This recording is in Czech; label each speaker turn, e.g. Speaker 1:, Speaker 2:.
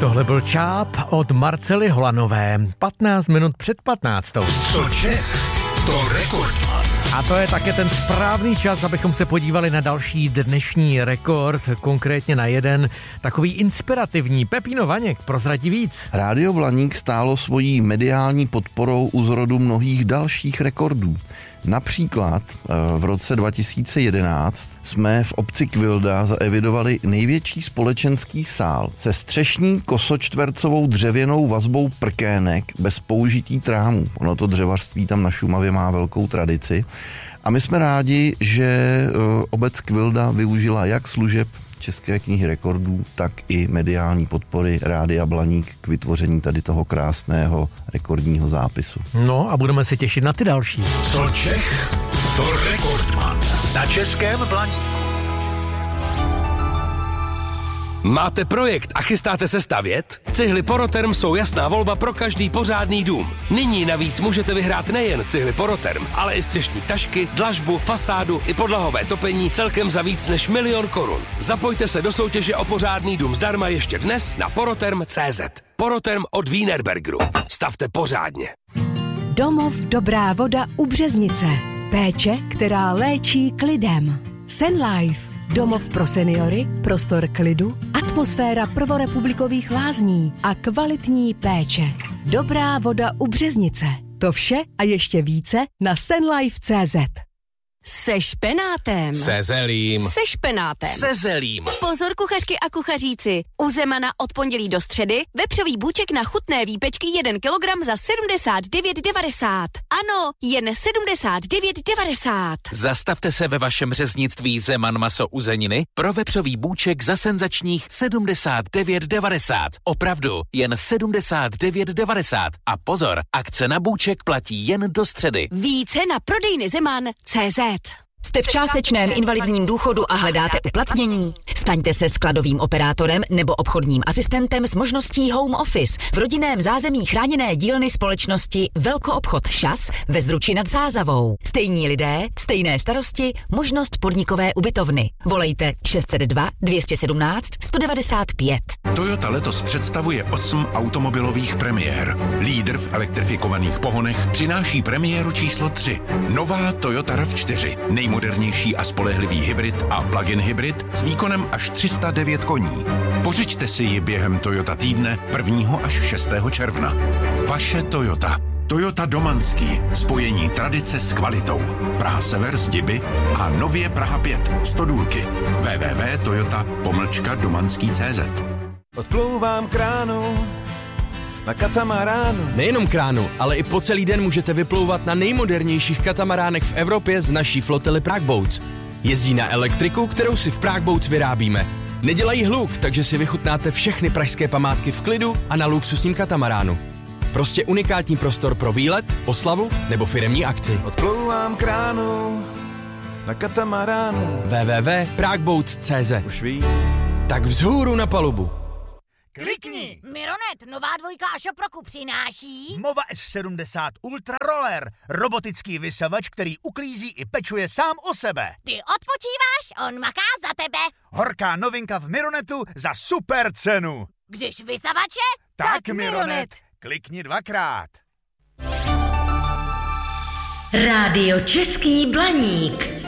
Speaker 1: Tohle byl Čáp od Marcely Holanové. 15 minut před 15.
Speaker 2: Co Čech, to Rekordman.
Speaker 1: A to je také ten správný čas, abychom se podívali na další dnešní rekord, konkrétně na jeden takový inspirativní. Pepíno Vaněk, prozradí víc.
Speaker 3: Rádio Blaník stálo svojí mediální podporou u zrodu mnohých dalších rekordů. Například v roce 2011 jsme v obci Kvilda zaevidovali největší společenský sál se střešní kosočtvercovou dřevěnou vazbou prkének bez použití trámů. Ono to dřevařství tam na Šumavě má velkou tradici. A my jsme rádi, že obec Kvilda využila jak služeb České knihy rekordů, tak i mediální podpory Rádia Blaník k vytvoření tady toho krásného rekordního zápisu.
Speaker 1: No a budeme se těšit na ty další.
Speaker 2: Co Čech, to Rekordman. Na Českém Blaníku.
Speaker 4: Máte projekt a chystáte se stavět? Cihly Poroterm jsou jasná volba pro každý pořádný dům. Nyní navíc můžete vyhrát nejen cihly Poroterm, ale i střešní tašky, dlažbu, fasádu i podlahové topení celkem za víc než 1 000 000 korun. Zapojte se do soutěže o pořádný dům zdarma ještě dnes na poroterm.cz. Poroterm od Wienerbergeru. Stavte pořádně.
Speaker 5: Domov Dobrá voda u Březnice. Péče, která léčí klidem. Senlife. Domov pro seniory, prostor klidu, atmosféra prvorepublikových lázní a kvalitní péče. Dobrá voda u Březnice. To vše a ještě více na senlife.cz.
Speaker 6: Se špenátem.
Speaker 4: Se zelím.
Speaker 6: Se špenátem.
Speaker 4: Se zelím.
Speaker 6: Pozor kuchařky a kuchaříci. U Zemana od pondělí do středy vepřový bůček na chutné výpečky 1 kilogram za 79,90. Ano, jen 79,90.
Speaker 7: Zastavte se ve vašem řeznictví Zeman maso uzeniny pro vepřový bůček za senzačních 79,90. Opravdu, jen 79,90. A pozor, akce na bůček platí jen do středy.
Speaker 6: Více na prodejny Zeman.cz.
Speaker 8: Jste v částečném invalidním důchodu a hledáte uplatnění? Staňte se skladovým operátorem nebo obchodním asistentem s možností home office v rodinném zázemí chráněné dílny společnosti Velkoobchod ŠAS ve Zdruči nad Sázavou. Stejní lidé, stejné starosti, možnost podnikové ubytovny. Volejte 602 217 195.
Speaker 2: Toyota letos představuje 8 automobilových premiér. Lídr v elektrifikovaných pohonech přináší premiéru číslo 3. Nová Toyota RAV4. Nejmodernější a spolehlivý hybrid a plug-in hybrid s výkonem až 309 koní. Pořiďte si ji během Toyota týdne 1. až 6. června. Vaše Toyota. Toyota Domanský. Spojení tradice s kvalitou. Praha Sever z Diby a nově Praha 5 z Todůlky. www.toyota-domanský.cz.
Speaker 9: Odplouvám kránu na katamaránu.
Speaker 10: Nejenom kránu, ale i po celý den můžete vyplouvat na nejmodernějších katamaránech v Evropě z naší flotily Prague Boats. Jezdí na elektriku, kterou si v Prague Boats vyrábíme. Nedělají hluk, takže si vychutnáte všechny pražské památky v klidu a na luxusním katamaránu. Prostě unikátní prostor pro výlet, oslavu nebo firemní akci.
Speaker 9: Odplouvám kránu na katamaránu.
Speaker 10: www.pragueboats.cz.
Speaker 9: Už ví.
Speaker 10: Tak vzhůru na palubu.
Speaker 11: Klikni!
Speaker 12: Mironet, nová dvojka a šoproku přináší
Speaker 11: Mova S70 Ultra Roller, robotický vysavač, který uklízí i pečuje sám o sebe.
Speaker 12: Ty odpočíváš, on maká za tebe.
Speaker 11: Horká novinka v Mironetu za super cenu.
Speaker 12: Když vysavače,
Speaker 11: tak Mironet. Klikni 2krát.
Speaker 13: Rádio Český Blaník.